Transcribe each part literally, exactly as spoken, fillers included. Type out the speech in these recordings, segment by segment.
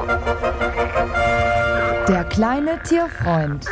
Der kleine Tierfreund.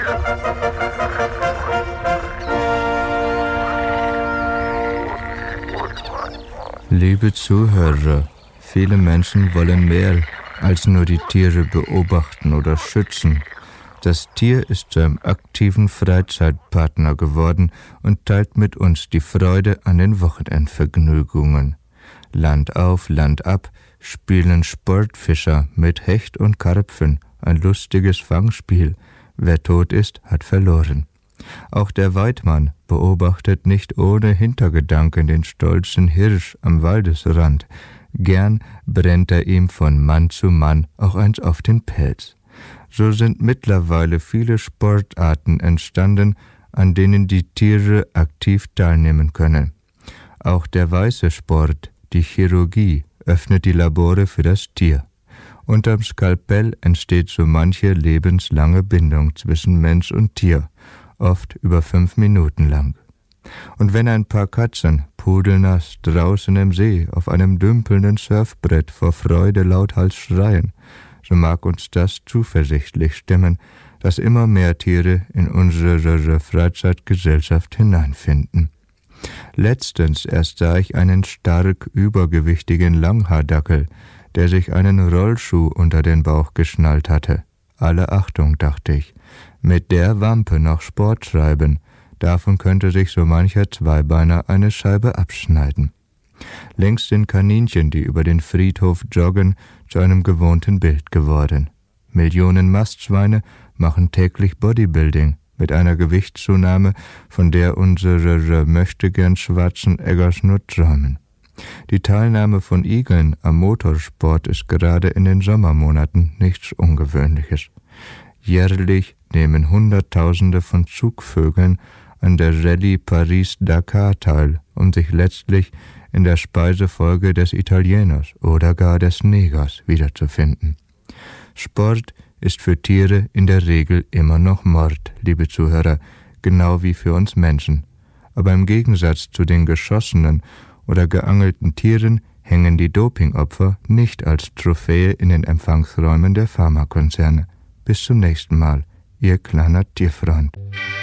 Liebe Zuhörer, viele Menschen wollen mehr als nur die Tiere beobachten oder schützen. Das Tier ist zu einem aktiven Freizeitpartner geworden und teilt mit uns die Freude an den Wochenendvergnügungen. Land auf, Land ab spielen Sportfischer mit Hecht und Karpfen ein lustiges Fangspiel. Wer tot ist, hat verloren. Auch der Weidmann beobachtet nicht ohne Hintergedanken den stolzen Hirsch am Waldesrand. Gern brennt er ihm von Mann zu Mann auch eins auf den Pelz. So sind mittlerweile viele Sportarten entstanden, an denen die Tiere aktiv teilnehmen können. Auch der weiße Sport, die Chirurgie, öffnet die Labore für das Tier. Unterm Skalpell entsteht so manche lebenslange Bindung zwischen Mensch und Tier, oft über fünf Minuten lang. Und wenn ein paar Katzen pudelnass draußen im See auf einem dümpelnden Surfbrett vor Freude lauthals schreien, so mag uns das zuversichtlich stimmen, dass immer mehr Tiere in unsere Freizeitgesellschaft hineinfinden. Letztens erst sah ich einen stark übergewichtigen Langhaardackel, der sich einen Rollschuh unter den Bauch geschnallt hatte. Alle Achtung, dachte ich, mit der Wampe noch Sport treiben, davon könnte sich so mancher Zweibeiner eine Scheibe abschneiden. Längst sind Kaninchen, die über den Friedhof joggen, zu einem gewohnten Bild geworden. Millionen Mastschweine machen täglich Bodybuilding mit einer Gewichtszunahme, von der unsere möchtegern schwarzen Eggers nur träumen. Die Teilnahme von Igeln am Motorsport ist gerade in den Sommermonaten nichts Ungewöhnliches. Jährlich nehmen Hunderttausende von Zugvögeln an der Rallye Paris-Dakar teil, um sich letztlich in der Speisefolge des Italieners oder gar des Negers wiederzufinden. Sport ist für Tiere in der Regel immer noch Mord, liebe Zuhörer, genau wie für uns Menschen. Aber im Gegensatz zu den geschossenen oder geangelten Tieren hängen die Dopingopfer nicht als Trophäe in den Empfangsräumen der Pharmakonzerne. Bis zum nächsten Mal, Ihr kleiner Tierfreund.